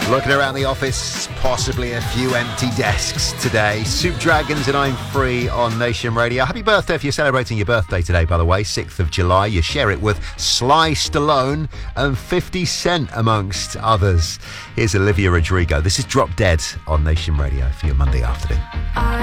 Looking around the office, possibly a few empty desks today. Soup Dragons and I'm Free on Nation Radio. Happy birthday if you're celebrating your birthday today, by the way, 6th of July. You share it with Sly Stallone and 50 Cent, amongst others. Here's Olivia Rodrigo. This is Drop Dead on Nation Radio for your Monday afternoon.